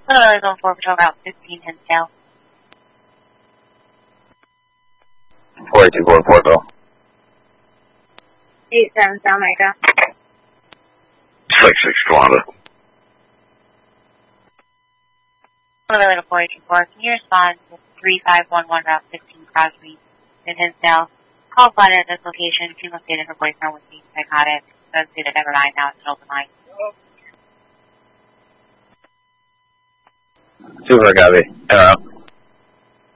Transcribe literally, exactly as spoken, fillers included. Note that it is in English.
Hello, Zone four Patrol Route fifteen, Hinsdale. four eight two four, Portville. eight seven, South America. six six, Towanda. Hello, four eight two four. Can you respond to three five one one Route sixteen, Crosby, in Hinsdale? Call flight at this location. She located her boyfriend with being psychotic. Does say that never mind, now it's an open line. Super, copy. Hello.